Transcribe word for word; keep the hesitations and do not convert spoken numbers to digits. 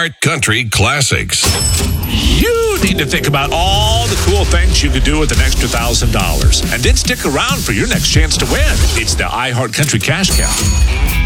iHeart Country Classics. You need to think about all the cool things you could do with an extra one thousand dollars. And then stick around for your next chance to win. It's the iHeart Country Cash Cow.